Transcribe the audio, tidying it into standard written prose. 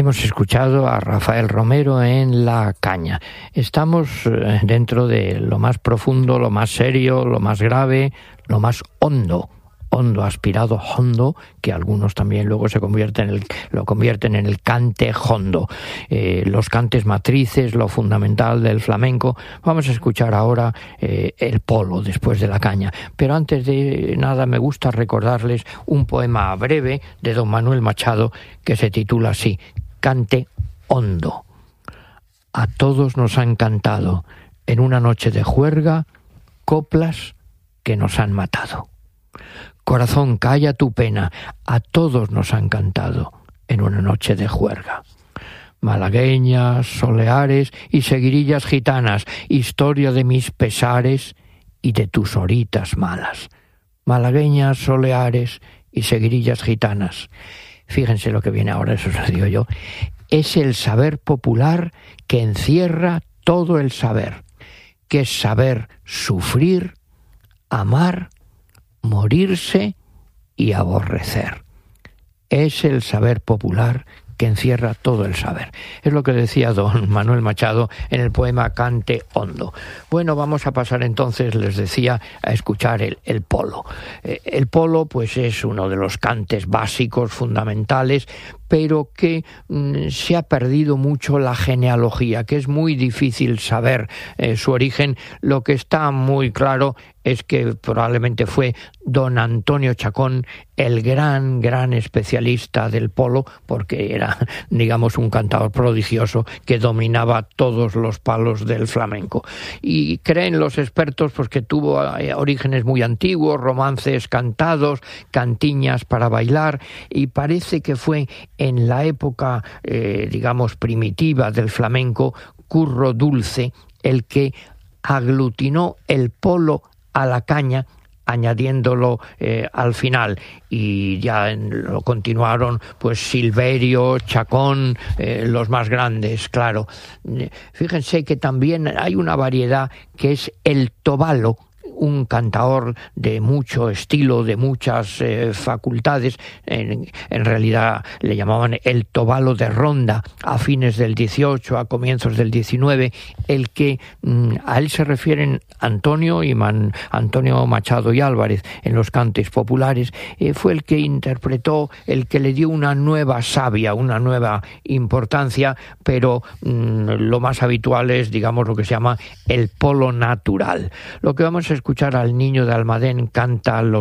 Hemos escuchado a Rafael Romero en La Caña. Estamos dentro de lo más profundo, lo más serio, lo más grave, lo más hondo aspirado, hondo, que algunos también luego lo convierten en el cante hondo. Los cantes matrices, lo fundamental del flamenco. Vamos a escuchar ahora el polo después de La Caña. Pero antes de nada me gusta recordarles un poema breve de don Manuel Machado que se titula así: Cante hondo. A todos nos han cantado en una noche de juerga coplas que nos han matado. Corazón, calla tu pena, a todos nos han cantado en una noche de juerga. Malagueñas, soleares y seguirillas gitanas, historia de mis pesares y de tus horitas malas. Malagueñas, soleares y seguirillas gitanas. Fíjense lo que viene ahora, eso os lo digo yo. Es el saber popular que encierra todo el saber, que es saber sufrir, amar, morirse y aborrecer. Es el saber popular que encierra todo el saber. Es lo que decía don Manuel Machado en el poema Cante hondo. Bueno, vamos a pasar entonces, les decía, a escuchar el polo. El polo pues es uno de los cantes básicos, fundamentales, pero que se ha perdido mucho la genealogía, que es muy difícil saber su origen. Lo que está muy claro es que probablemente fue don Antonio Chacón el gran especialista del polo, porque era, digamos, un cantador prodigioso que dominaba todos los palos del flamenco. Y creen los expertos pues que tuvo orígenes muy antiguos, romances cantados, cantiñas para bailar, y parece que fue en la época, digamos, primitiva del flamenco, Curro Dulce el que aglutinó el polo a la caña, añadiéndolo al final, y ya lo continuaron pues Silverio, Chacón, los más grandes, claro. Fíjense que también hay una variedad que es el tobalo, un cantador de mucho estilo, de muchas facultades. En realidad le llamaban el tobalo de ronda a fines del 18, a comienzos del 19, el que a él se refieren Antonio Machado y Álvarez en los cantes populares. Fue el que interpretó, el que le dio una nueva savia, una nueva importancia, pero lo más habitual es, digamos, lo que se llama el polo natural. Lo que vamos a escuchar al Niño de Almadén canta los